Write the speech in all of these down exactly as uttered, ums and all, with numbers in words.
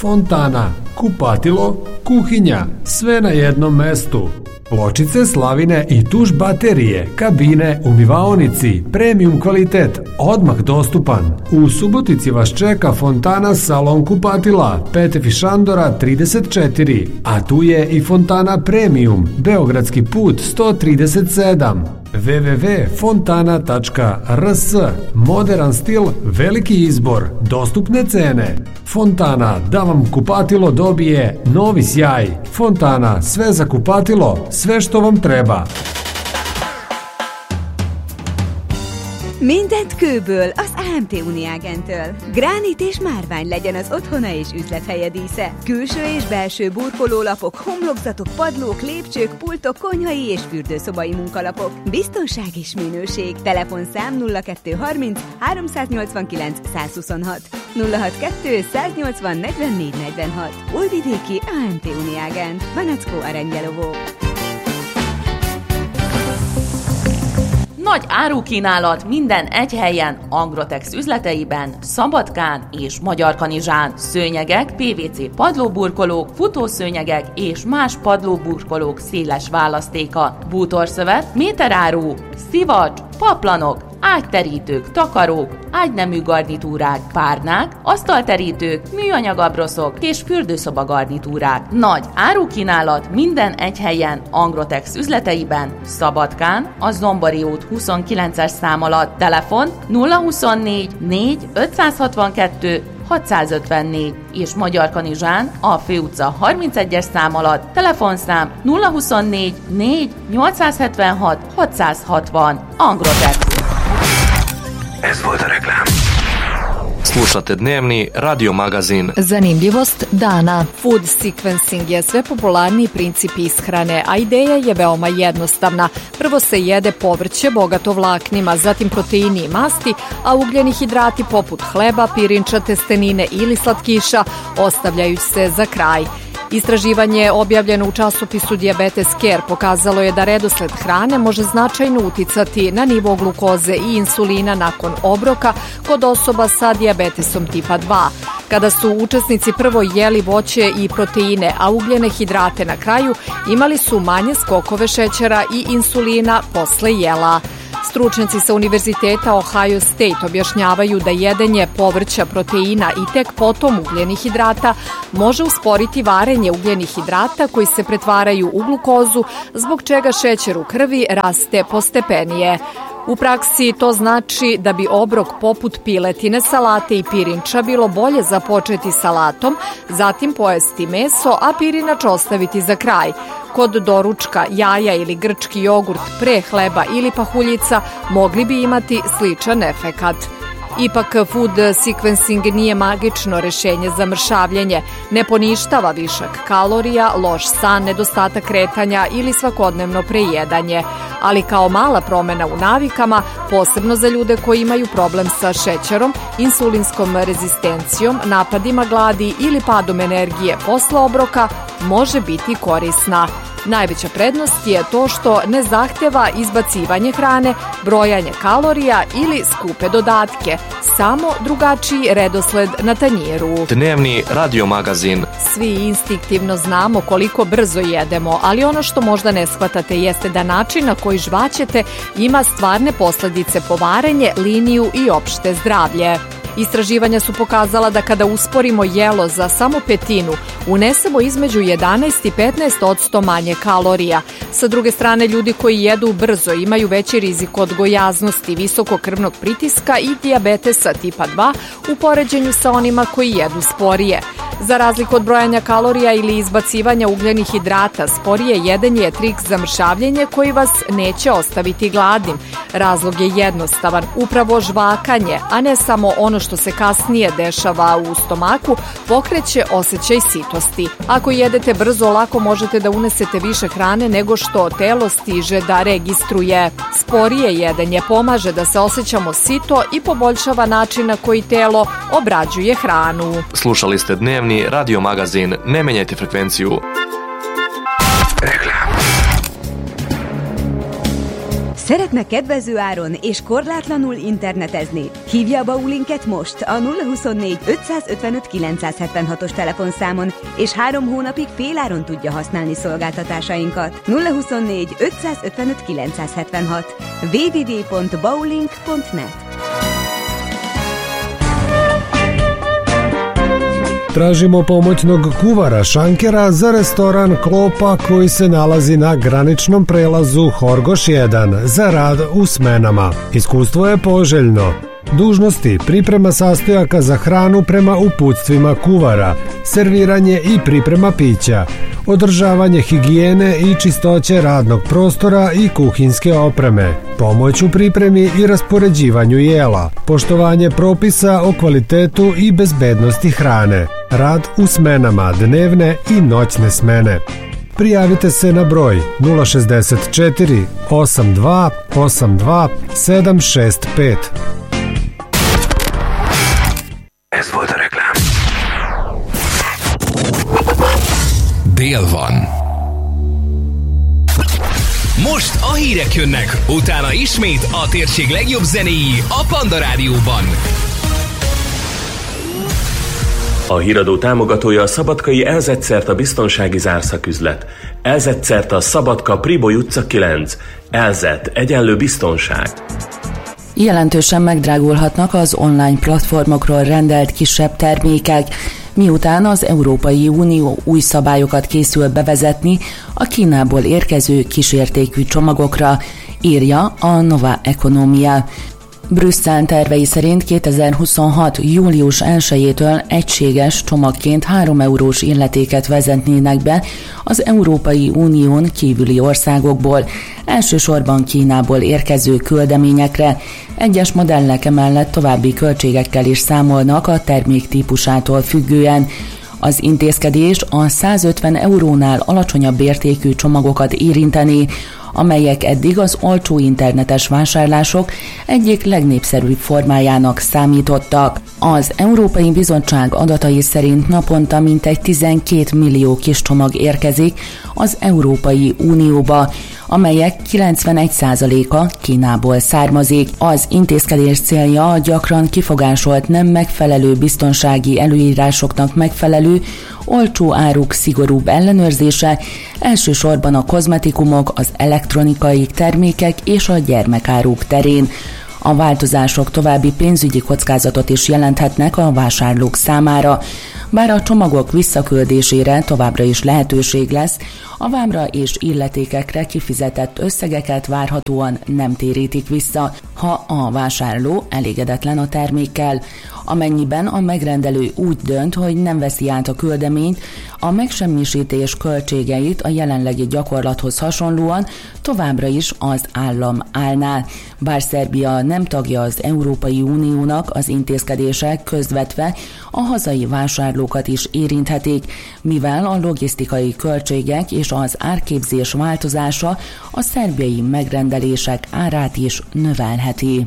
fontana, kupatilo, kuhinja, sve na jednom mestu. Pločice, slavine i tuš baterije, kabine, umivaonici, premium kvalitet, odmah dostupan. U Subotici vas čeka fontana salon kupatila, Petefi Šandora trideset četiri, a tu je i fontana premium, Beogradski put sto trideset sedam. w w w tačka fontana tačka r s. Moderan stil, veliki izbor, dostupne cene. Fontana, da vam kupatilo dobije novi sjaj. Fontana, sve za kupatilo, sve što vam treba. Mindent kőből az á em té Uniágentől. Gránit és márvány legyen az otthona és üzlethelye dísze. Külső és belső burkolólapok, homlokzatok, padlók, lépcsők, pultok, konyhai és fürdőszobai munkalapok. Biztonság és minőség. Telefonszám nulla kettő harminc háromszáznyolcvankilenc százhuszonhat. nulla hatvankettő száznyolcvan negyvennégy negyvenhat. Újvidéki á em té Uniágent. Vanacko Arangyelovó. Nagy árukínálat minden egy helyen, Angrotex üzleteiben, Szabadkán és Magyarkanizsán. Szőnyegek, pé vé cé padlóburkolók, futószőnyegek és más padlóburkolók széles választéka. Bútorszövet, méteráru, szivacs, paplanok, ágyterítők, takarók, ágynemű garnitúrák, párnák, asztalterítők, műanyag abroszok és fürdőszoba garnitúrák. Nagy árukínálat minden egy helyen, Angrotex üzleteiben, Szabadkán, a Zombori út huszonkilences szám alatt. Telefon nulla huszonnégy négy ötszázhatvankettő hatszázötvennégy és Magyarkanizsán a Főutca harmincegyes szám alatt. Telefonszám nulla huszonnégy négy nyolcszázhetvenhat hatszázhatvan. Angrotex. Ez volt a reklám. Slušate dnevni radio magazin. Zanimljivost dana. Food sequencing je sve popularniji princip ishrane, a ideja je veoma jednostavna. Prvo se jede povrće bogato vlaknima, zatim proteini i masti, a ugljeni hidrati poput hleba, pirinča, testenine ili slatkiša ostavljaju se za kraj. Istraživanje objavljeno u časopisu Diabetes Care pokazalo je da redosled hrane može značajno uticati na nivo glukoze i insulina nakon obroka kod osoba sa dijabetesom tipa dva. Kada su učesnici prvo jeli voće i proteine, a ugljene hidrate na kraju, imali su manje skokove šećera i insulina posle jela. Stručnjaci sa Univerziteta Ohio State objašnjavaju da jedenje povrća, proteina i tek potom ugljenih hidrata može usporiti varenje ugljenih hidrata koji se pretvaraju u glukozu, zbog čega šećer u krvi raste postepenije. U praksi to znači da bi obrok poput piletine, salate i pirinča bilo bolje započeti salatom, zatim pojesti meso, a pirinač ostaviti za kraj. Kod doručka jaja ili grčki jogurt pre hleba ili pahuljica mogli bi imati sličan efekat. Ipak food sequencing nije magično rešenje za mršavljenje, ne poništava višak kalorija, loš san, nedostatak kretanja ili svakodnevno prejedanje, ali kao mala promena u navikama, posebno za ljude koji imaju problem sa šećerom, insulinskom rezistencijom, napadima gladi ili padom energije posle obroka, može biti korisna. Najveća prednost je to što ne zahteva izbacivanje hrane, brojanje kalorija ili skupe dodatke, samo drugačiji redosled na tanjiru. Dnevni radio magazin. Svi instinktivno znamo koliko brzo jedemo, ali ono što možda ne shvatate jeste da način na koji žvaćete ima stvarne posledice po varenje, liniju i opšte zdravlje. Istraživanja su pokazala da kada usporimo jelo za samo petinu, unesemo između jedanaest i petnaest odsto manje kalorija. Sa druge strane, ljudi koji jedu brzo imaju veći rizik od gojaznosti, visokog krvnog pritiska i dijabetesa tipa dva u poređenju sa onima koji jedu sporije. Za razliku od brojanja kalorija ili izbacivanja ugljenih hidrata, sporije jedenje je trik za mršavljenje koji vas neće ostaviti gladnim. Razlog je jednostavan, upravo žvakanje, a ne samo ono što se kasnije dešava u stomaku, pokreće osjećaj sitosti. Ako jedete brzo, lako možete da unesete više hrane nego što telo stiže da registruje. Sporije jedenje pomaže da se osjećamo sito i poboljšava način na koji telo obrađuje hranu. Slušali ste dnevni radio magazin. Ne menjajte frekvenciju. Reklama. Szeretne kedvező áron és korlátlanul internetezni? Hívja a Baulinket most a nulla huszonnégy ötszázötvenöt kilencszázhetvenhatos telefonszámon, és három hónapig féláron tudja használni szolgáltatásainkat. nulla huszonnégy ötszázötvenöt kilencszázhetvenhat w w w pont baulink pont net. Tražimo pomoćnog kuvara šankera za restoran Klopa koji se nalazi na graničnom prelazu Horgoš jedan za rad u smenama. Iskustvo je poželjno. Dužnosti: priprema sastojaka za hranu prema uputstvima kuvara, serviranje i priprema pića, održavanje higijene i čistoće radnog prostora i kuhinjske opreme, pomoć u pripremi i raspoređivanju jela, poštovanje propisa o kvalitetu i bezbednosti hrane, rad u smenama, dnevne i noćne smene. Prijavite se na broj nula šezdeset četiri osam dva osam dva sedam šest pet. Ez volt a reklám. Dél van. Most a hírek jönnek, utána ismét a térség legjobb zenéi a Panda Rádióban. A híradó támogatója a szabadkai Elzett-Szerta biztonsági zárszaküzlet. Elzett-Szerta Szabadka Priboly utca kilenc. Elzett egyenlő biztonság. Jelentősen megdrágulhatnak az online platformokról rendelt kisebb termékek, miután az Európai Unió új szabályokat készül bevezetni a Kínából érkező kisértékű csomagokra, írja a Nova Economia. Brüsszel tervei szerint kétezer-huszonhat. július elsejétől egységes csomagként három eurós illetéket vezetnének be az Európai Unión kívüli országokból, elsősorban Kínából érkező küldeményekre. Egyes modellek emellett további költségekkel is számolnak a termék típusától függően. Az intézkedés a százötven eurónál alacsonyabb értékű csomagokat érinteni, amelyek eddig az olcsó internetes vásárlások egyik legnépszerűbb formájának számítottak. Az Európai Bizottság adatai szerint naponta mintegy tizenkét millió kis csomag érkezik az Európai Unióba, amelyek kilencvenegy százaléka Kínából származik. Az intézkedés célja a gyakran kifogásolt nem megfelelő biztonsági előírásoknak megfelelő olcsó áruk szigorúbb ellenőrzése, elsősorban a kozmetikumok, az elektronikai termékek és a gyermekáruk terén. A változások további pénzügyi kockázatot is jelenthetnek a vásárlók számára. Bár a csomagok visszaküldésére továbbra is lehetőség lesz, a vámra és illetékekre kifizetett összegeket várhatóan nem térítik vissza, ha a vásárló elégedetlen a termékkel. Amennyiben a megrendelő úgy dönt, hogy nem veszi át a küldeményt, a megsemmisítés költségeit a jelenlegi gyakorlathoz hasonlóan továbbra is az állam állná. Bár Szerbia nem tagja az Európai Uniónak, az intézkedések közvetve a hazai vásárlókat is érinthetik, mivel a logisztikai költségek és az árképzés változása a szerbiai megrendelések árát is növelheti.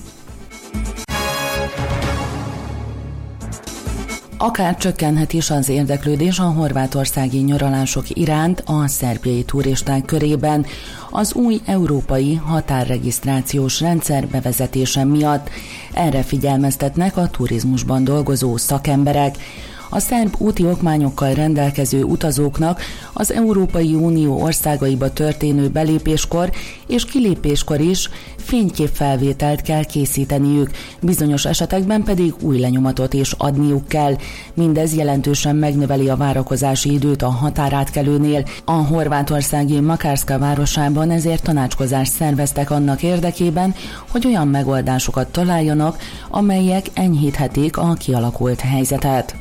Akár csökkenhet is az érdeklődés a horvátországi nyaralások iránt a szerbiai turisták körében az új európai határregisztrációs rendszer bevezetése miatt. Erre figyelmeztetnek a turizmusban dolgozó szakemberek. A szerb úti okmányokkal rendelkező utazóknak az Európai Unió országaiba történő belépéskor és kilépéskor is fényképfelvételt kell készíteniük, bizonyos esetekben pedig új lenyomatot is adniuk kell. Mindez jelentősen megnöveli a várakozási időt a határátkelőnél. A horvátországi Makarska városában ezért tanácskozást szerveztek annak érdekében, hogy olyan megoldásokat találjanak, amelyek enyhíthetik a kialakult helyzetet.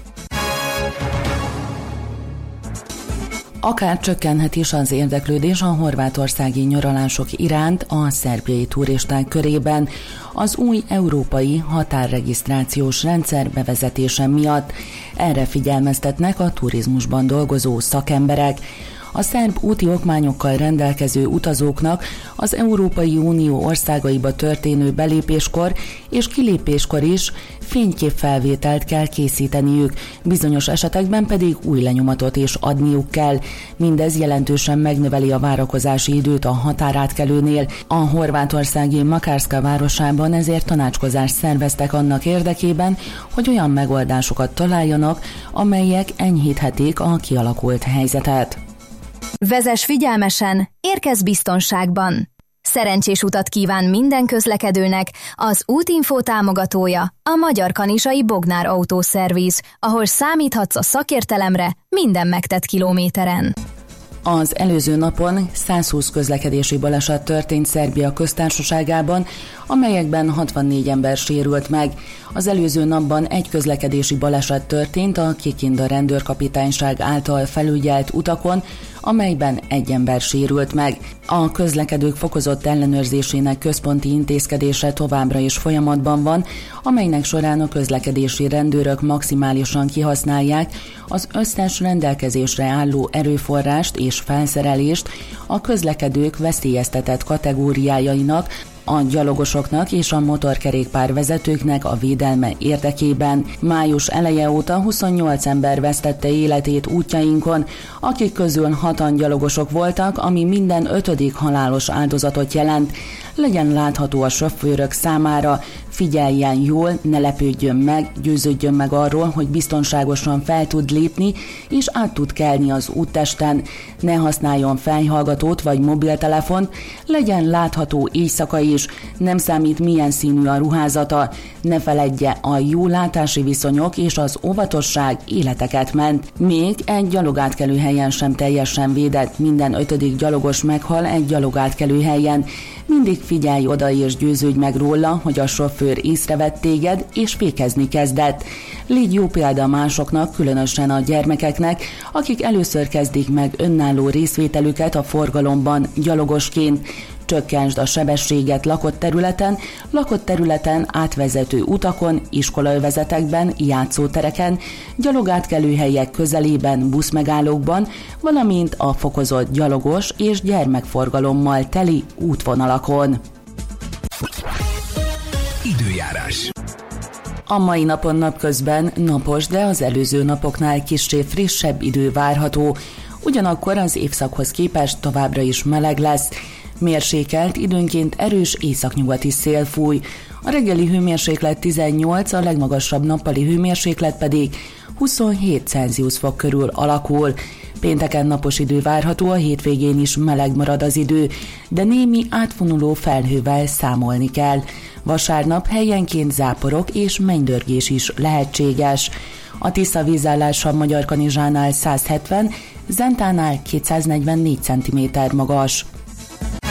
Akár csökkenhet is az érdeklődés a horvátországi nyaralások iránt a szerbiai turisták körében az új európai határregisztrációs rendszer bevezetése miatt. Erre figyelmeztetnek a turizmusban dolgozó szakemberek. A szerb úti okmányokkal rendelkező utazóknak az Európai Unió országaiba történő belépéskor és kilépéskor is fényképfelvételt kell készíteniük, bizonyos esetekben pedig új lenyomatot is adniuk kell. Mindez jelentősen megnöveli a várakozási időt a határátkelőnél. A horvátországi Makarska városában ezért tanácskozást szerveztek annak érdekében, hogy olyan megoldásokat találjanak, amelyek enyhíthetik a kialakult helyzetet. Vezess figyelmesen, érkezz biztonságban! Szerencsés utat kíván minden közlekedőnek az Útinfo támogatója, a Magyar Kanizsai Bognár Autószerviz, ahol számíthatsz a szakértelemre minden megtett kilométeren. Az előző napon százhúsz közlekedési baleset történt Szerbia köztársaságában, amelyekben hatvannégy ember sérült meg. Az előző napban egy közlekedési baleset történt a Kikinda rendőrkapitányság által felügyelt utakon, amelyben egy ember sérült meg. A közlekedők fokozott ellenőrzésének központi intézkedése továbbra is folyamatban van, amelynek során a közlekedési rendőrök maximálisan kihasználják az összes rendelkezésre álló erőforrást és felszerelést a közlekedők veszélyeztetett kategóriájainak, a gyalogosoknak és a motorkerékpár vezetőknek a védelme érdekében. Május eleje óta huszonnyolc ember vesztette életét útjainkon, akik közül hatan gyalogosok voltak, ami minden ötödik halálos áldozatot jelent. Legyen látható a sofőrök számára, figyeljen jól, ne lepődjön meg, győződjön meg arról, hogy biztonságosan fel tud lépni és át tud kelni az úttesten. Ne használjon fejhallgatót vagy mobiltelefont, legyen látható éjszaka is, nem számít milyen színű a ruházata, ne feledje, a jó látási viszonyok és az óvatosság életeket ment. Még egy gyalogátkelőhelyen sem teljesen védett, minden ötödik gyalogos meghal egy gyalogátkelőhelyen. Mindig figyelj oda és győződj meg róla, hogy a sofőr észrevett téged és fékezni kezdett. Légy jó példa másoknak, különösen a gyermekeknek, akik először kezdik meg önálló részvételüket a forgalomban gyalogosként. Csökkentsd a sebességet lakott területen, lakott területen átvezető utakon, iskolaövezetekben, játszótereken, gyalogátkelőhelyek közelében, buszmegállókban, valamint a fokozott gyalogos és gyermekforgalommal teli útvonalakon. Időjárás. A mai napon napközben napos, de az előző napoknál kissé frissebb idő várható. Ugyanakkor az évszakhoz képest továbbra is meleg lesz. Mérsékelt, időnként erős északnyugati szél fúj. A reggeli hőmérséklet tizennyolc, a legmagasabb nappali hőmérséklet pedig huszonhét Celsius fok körül alakul. Pénteken napos idő várható, a hétvégén is meleg marad az idő, de némi átfonuló felhővel számolni kell. Vasárnap helyenként záporok és mennydörgés is lehetséges. A Tisza vízállása Magyarkanizsánál száz hetven, Zentánál kétszáznegyvennégy centiméter magas.